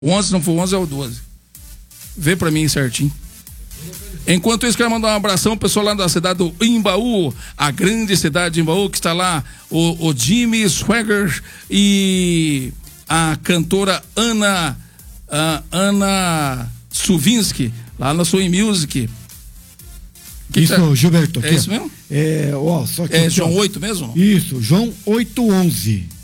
11, não for 11, é o 12. Vê pra mim certinho. Enquanto isso, quero mandar um abração ao pessoal lá da cidade do Imbaú, a grande cidade de Imbaú, que está lá o Jimmy Swagger e a cantora Ana Suvinski, lá na Swing Music. Gilberto. É isso mesmo? Só que é João 8 mesmo? Isso, João 811.